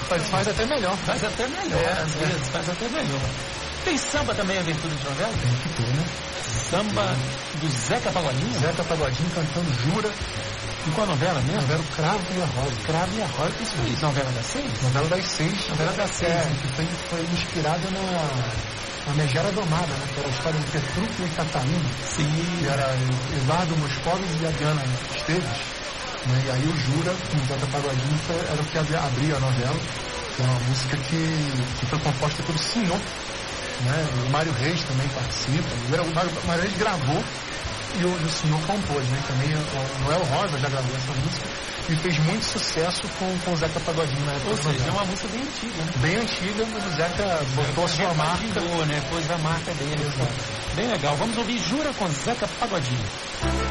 Faz até melhor. Faz até melhor, às vezes, faz até melhor. Tem samba também, abertura de novela? Tem que ter, né? Samba do Zeca Pagodinho? Zeca Pagodinho cantando Jura. E qual a novela mesmo? Novela Cravo e a Rosa. Cravo e a Rosa. Isso foi novela das 6? Novela das 6. Novela das 6. Que foi inspirada na Megera Domada, né? Que era a história de Petrúquio e Catarina. Sim. Que era Eduardo Moscovis e a Diana Esteves. Né? E aí o Jura, com o Zeca Pagodinho, era o que abria a novela. Que é uma música que foi composta pelo Senhor. Né? O Mário Reis também participa. O Mário Reis gravou e o Senhor compôs, né? Também o Noel Rosa já gravou essa música e fez muito sucesso com o Zeca Pagodinho na época. Ou seja, é uma música bem antiga, né? Bem antiga, mas o Zeca botou a sua marca. Né? Pôs a marca dele. Bem legal. Vamos ouvir Jura com Zeca Pagodinho.